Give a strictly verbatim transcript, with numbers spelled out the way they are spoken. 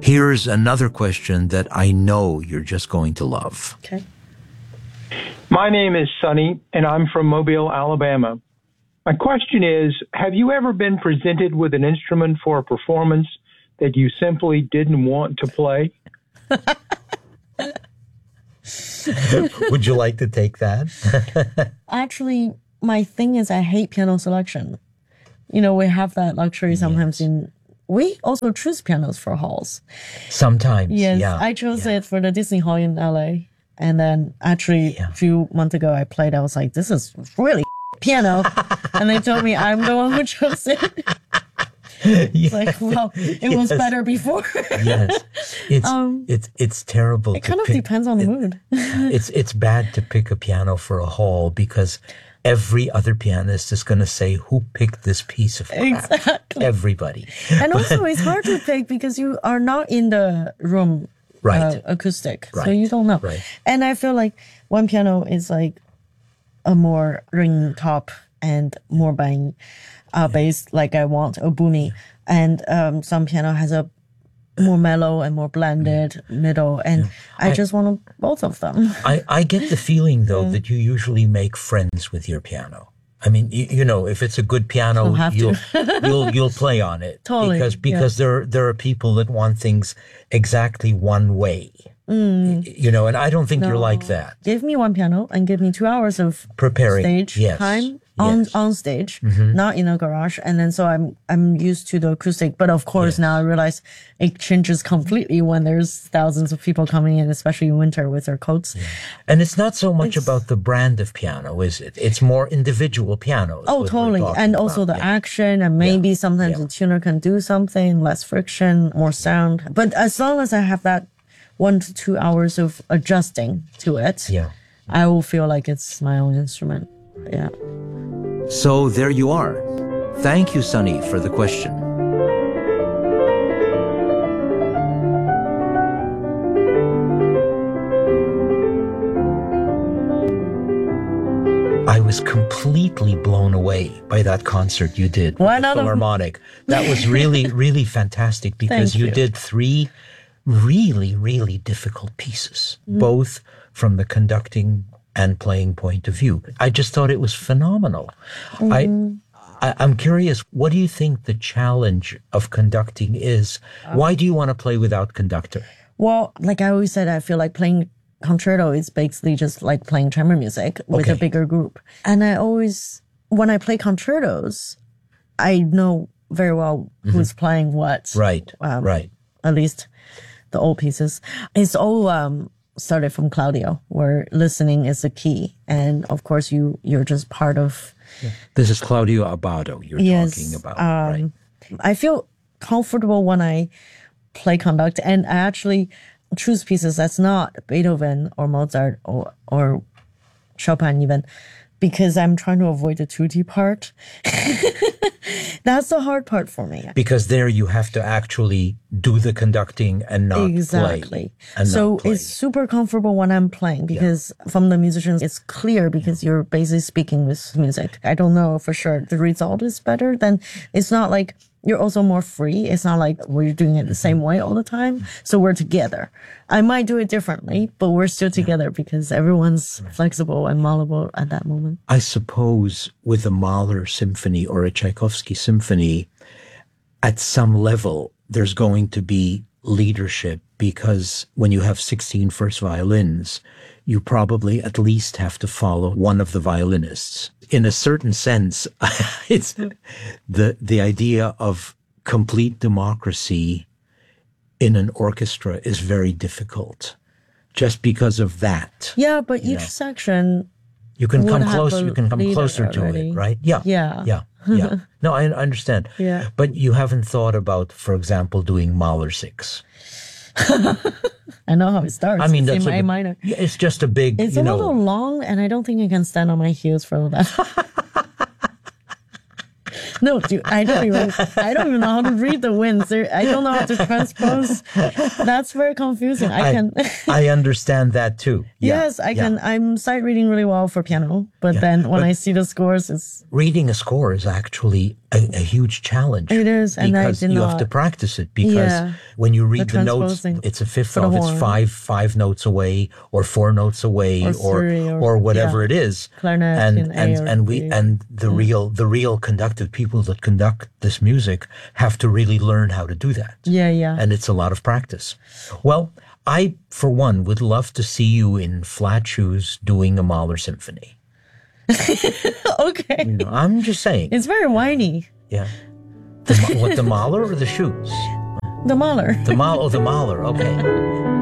Here's another question that I know you're just going to love. Okay. My name is Sonny, and I'm from Mobile, Alabama. My question is, have you ever been presented with an instrument for a performance that you simply didn't want to play? Would you like to take that? Actually, my thing is I hate piano selection. You know, we have that luxury sometimes yes. in... We also choose pianos for halls. Sometimes, yes, yeah. I chose yeah. it for the Disney Hall in L A. And then actually yeah. a few months ago I played, I was like, this is really piano. And they told me I'm the one who chose it. It's like, well, it yes. was better before. yes. It's, um, it's, it's terrible. It kind of pick, depends on the it, mood. it's, it's bad to pick a piano for a hall because every other pianist is going to say, who picked this piece of crap? Exactly. Everybody. And also it's hard to pick because you are not in the room right. uh, acoustic. Right. So you don't know. Right. And I feel like one piano is like a more ring top and more bang uh, bass like I want, or boomy. And um, some piano has a more mellow and more blended middle, and yeah. I, I just want both of them. I, I get the feeling, though, yeah. that you usually make friends with your piano. I mean, you, you know, if it's a good piano, you'll, you'll you'll play on it. Totally. Because because yeah. there there are people that want things exactly one way. Mm. You know, and I don't think no. you're like that. Give me one piano and give me two hours of preparing stage yes. time on yes. on stage, mm-hmm. not in a garage. And then so I'm I'm used to the acoustic, but of course yes. now I realize it changes completely when there's thousands of people coming in, especially in winter with their coats. Yeah. And it's not so much it's, about the brand of piano, is it? It's more individual pianos. Oh, totally. And also about. the yeah. action, and maybe yeah. sometimes yeah. the tuner can do something, less friction, more sound. But as long as I have that one to two hours of adjusting to it, yeah. I will feel like it's my own instrument. Yeah. So there you are. Thank you, Sonny, for the question. I was completely blown away by that concert you did. Why with not the Philharmonic? That was really, really fantastic because you, you did three really, really difficult pieces, mm. both from the conducting and playing point of view. I just thought it was phenomenal. Mm. I, I, I'm curious, what do you think the challenge of conducting is? Why do you want to play without conductor? Well, like I always said, I feel like playing concerto is basically just like playing chamber music with okay. a bigger group. And I always, when I play concertos, I know very well who's mm-hmm. playing what. Right, um, right. At least the old pieces. It's all um, started from Claudio, where listening is the key. And of course, you, you're just part of... Yeah. This is Claudio Abbado you're yes, talking about, um, right? I feel comfortable when I play conduct, and I actually choose pieces that's not Beethoven or Mozart or, or Chopin even, because I'm trying to avoid the tutti part. That's the hard part for me. Because there you have to actually do the conducting and not exactly. play. And so not play. It's super comfortable when I'm playing because yeah. from the musicians, it's clear because you're basically speaking with music. I don't know for sure the result is better. Then it's not like you're also more free. It's not like we're doing it the same way all the time. So we're together. I might do it differently, but we're still together yeah. because everyone's flexible and malleable at that moment. I suppose with a Mahler symphony or a Tchaikovsky symphony, at some level, there's going to be leadership because when you have sixteen first violins, you probably at least have to follow one of the violinists. In a certain sense, it's the the idea of complete democracy in an orchestra is very difficult just because of that. Yeah, but each know. section you can come closer you can come closer to already. it, right? Yeah. Yeah. Yeah. Yeah. No, I understand. Yeah. But you haven't thought about, for example, doing Mahler six. I know how it starts. I mean, it's that's in a, A minor. It's just a big. It's you a know, little long, and I don't think I can stand on my heels for that. No, dude, I don't even. I don't even know how to read the winds. There, I don't know how to transpose. That's very confusing. I, I can. I understand that too. Yeah, yes, I yeah. can. I'm sight reading really well for piano, but yeah, then when but I see the scores, it's reading a score is actually a, a huge challenge. It is, and I because did you not. have to practice it. Because Yeah. when you read The the, notes, transposing it's a fifth for the off. It's horn. five five notes away, or four notes away, Or or three, or- or whatever yeah. it is. Clarinet and in A and or and we B. and the real the real conductive people that conduct this music have to really learn how to do that. Yeah, yeah. And it's a lot of practice. Well, I, for one, would love to see you in flat shoes doing a Mahler symphony. Okay. You know, I'm just saying. It's very whiny. Yeah. The, Ma- what, the Mahler or the shoes? The Mahler. The Mahler, oh, the Mahler, okay.